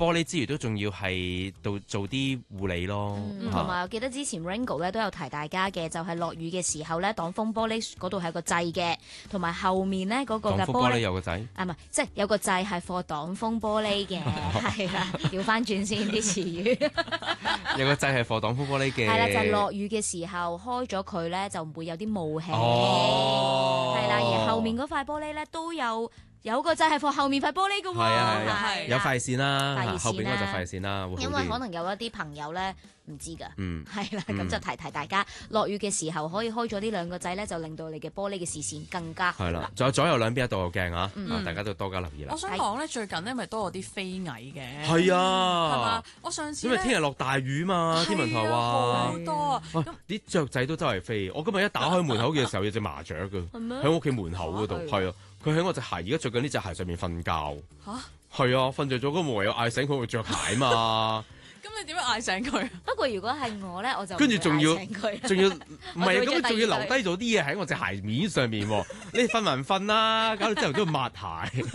玻璃之餘都仲要係做啲護理咯。 同埋我記得之前 Ringo 咧都有提大家嘅，就係落雨嘅時候咧，擋風玻璃嗰度係有個掣嘅，同埋後面咧嗰個嘅擋風玻璃有個掣， 唔係，即係有個掣係放擋風玻璃嘅，係啦，調翻轉先啲詞語。 有個掣係放擋風玻璃嘅。 係啦，就係落雨嘅時候開咗佢咧，就唔會有啲霧氣。係啦，而後面嗰塊玻璃咧都有個掣係放後面塊玻璃嘅喎。 係啊，有快線啦， 快線啦後邊嗰就快線啦，會好啲。 因為可能有一啲朋友咧唔知㗎， 嗯， 係啦，咁就提大家落雨嘅時候可以開咗呢兩個掣咧，就令到你嘅玻璃嘅視線更加好。 係啦，仲有左右兩邊一道鏡啊，大家都多加留意啦。 我想講咧，最近咧咪多咗啲飛蟻嘅。 係係嘛啊，？ 我上次因為聽日落大雨嘛，天文台話好多啊。 喂，啲雀仔都周圍飛。我今日一打開門口嘅時候，有隻麻雀㗎， 咩喺我屋企門口嗰度。係啊，佢喺我隻鞋而家着緊呢隻鞋上面瞓覺。 嚇係啊，瞓着咗咁，唯有嗌醒佢會着鞋嘛。 咁你點樣嗌醒佢？ 不過如果係我咧，我就跟住仲要唔會嗌醒佢仲要唔係啊，咁我就會着仲要留第二低咗啲嘢喺我隻鞋面上面喎。你瞓還瞓啦，搞到之後都要抹鞋。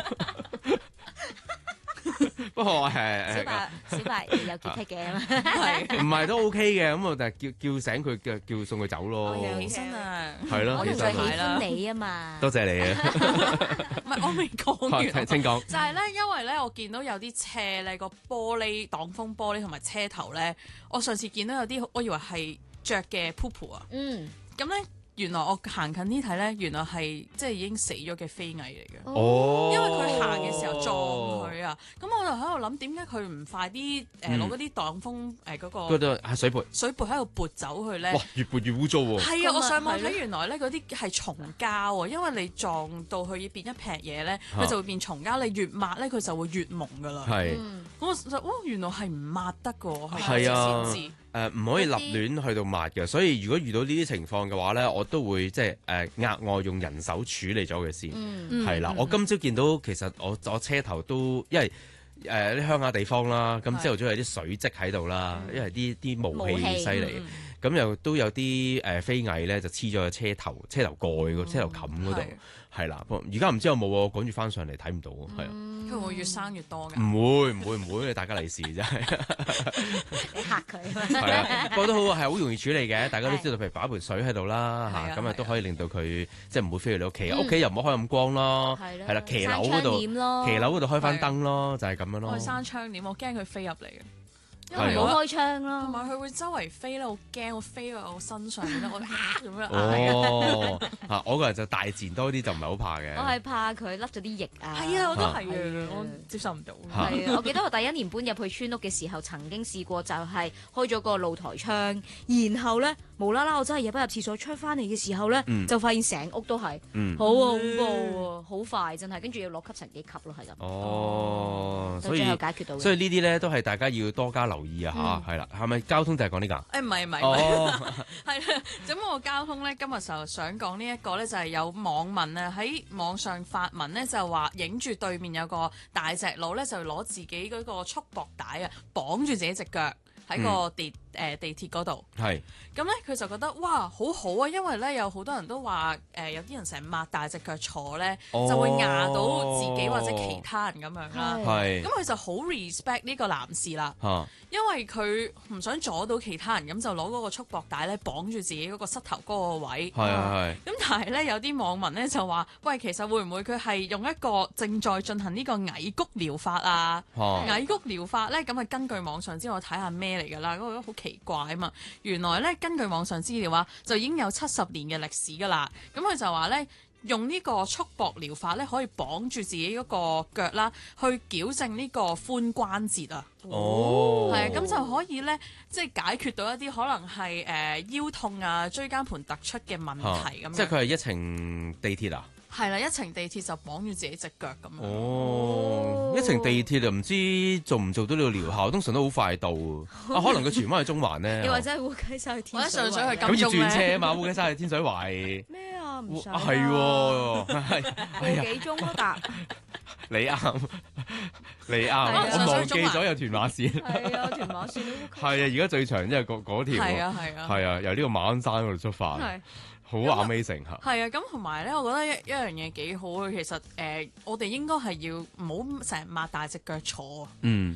不過小白有潔癖嘅嘛， 係唔係都 OK 嘅，咁我就叫醒佢，叫送佢走咯。 起身啊！ 係咯，其實我仲最喜係啦歡你啊嘛。 多謝你啊。 唔係我未講完啊。 請講。 就係咧，因為咧，我見到有啲車咧個玻璃擋風玻璃同埋車頭咧，我上次見到有啲，我以為係着嘅 poop 啊，咁咧原來我行近啲睇咧，原來係即係已經死咗嘅飛蟻嚟嘅。 哦， 因為佢行嘅時候撞佢啊，咁我就喺度諗點解佢唔快啲攞嗰啲擋風嗰個嗰度係水撥。 水撥喺度撥走佢咧？ 哇，越撥越污糟喎。 係啊，我上網係咯睇原來咧嗰啲係蟲膠啊，因為你撞到佢變一劈嘢咧，佢就會變蟲膠。你越抹咧，佢就會越蒙噶啦。 係咁我就原來係唔抹得噶喎， 係啊先知。 唔可以立亂去到抹嘅，所以如果遇到呢啲情況嘅話咧，我都會即係額外用人手處理咗佢先。係啦，我今朝見到其實我車頭都因為啲鄉下地方啦，咁朝頭早有啲水漬喺度啦，因為啲霧氣犀利，咁又都有啲飛蟻咧就黐咗喺車頭蓋個車頭冚嗰度，係啦。而家唔知有冇喎，趕住翻上嚟睇唔到，係啊。 佢會越生越多㗎。 唔會，大家利是真係。 你嚇佢啊嘛。 係啊，不過都好係好容易處理嘅，大家都知道，譬如擺盆水喺度啦係啊嚇，咁都可以令到佢即係唔會飛去你屋企，屋企又唔好開咁光咯，係啦，騎樓嗰度開翻燈咯，就係咁樣咯。 我閂窗簾，我驚佢飛入嚟嘅。 因為唔好開窗同咯。 埋佢會周圍飛咧，好驚我飛喺我身上面咧，我咁樣嗌。 哦，嚇，我個人就大自然多啲，就唔係好怕嘅。 我係怕佢甩咗啲液啊。 係啊，我都係係啊啊，我接受唔到。 係啊，我記得我第一年搬入去村屋嘅時候，曾經試過就係開咗個露台窗，然後咧無啦啦我真係入不入廁所出翻嚟嘅時候咧，就發現成屋都係，好恐怖啊，好快真係，跟住要攞吸塵機吸咯，係咁。 哦， 到最後解決到嘅。 所以呢啲咧都係大家要多加留意啊嚇，係啦，係咪交通就係講呢個？ 誒唔係， 哦， 係啦。咁我交通咧，今日就想講呢一個咧，就係有網民啊喺網上發文咧，就話影住對面有個大隻佬咧，就攞自己嗰個束縛帶啊，綁住自己隻腳喺個地鐵嗰度。 係。 咁咧佢就覺得哇好好啊，因為咧有好多人都話有啲人成日擘大隻腳坐咧，就會壓到自己或者其他人咁樣啦。 係。 咁佢就好 respect 呢個男士啦。因為佢唔想阻到其他人，咁就攞嗰個束縛帶咧綁住自己嗰個膝頭嗰個位。 係。 咁但係咧有啲網民咧就話：喂，其實會唔會佢係用一個正在進行呢個蟻谷療法啊？蟻谷療法咧，咁啊根據網上資料睇下咩嚟㗎啦，我覺得好奇怪啊嘛。原來咧根據網上資料啊，就已經有70年嘅歷史㗎啦。咁佢就話咧。用呢個束縛療法咧，可以綁住自己嗰個腳啦，去矯正呢個髖關節啊。 哦， 係啊，咁就可以咧，即係解決到一啲可能係腰痛啊、椎間盤突出嘅問題咁樣。 即係佢係一程地鐵啊？ 係啦，一程地鐵就綁住自己隻腳咁樣。 哦，一程地鐵就唔知做唔做到呢個療效，通常都好快到啊。可能佢荃灣去中環咧， 又或者係烏雞沙去天水圍， 或者上水去咁要金鐘轉車啊嘛，烏雞沙去天水圍。 咩啊？唔使係喎， 個幾鐘都搭。 你啱， 啊我忘記咗有屯馬線。 係啊，屯馬線都係啊，而家最長即係嗰條。 係啊， 由呢個馬鞍山嗰度出發。好 amazing 嚇！ 係啊，咁同埋咧，我覺得一樣嘢幾好嘅，其實我哋應該係要唔好成日擘大隻腳坐。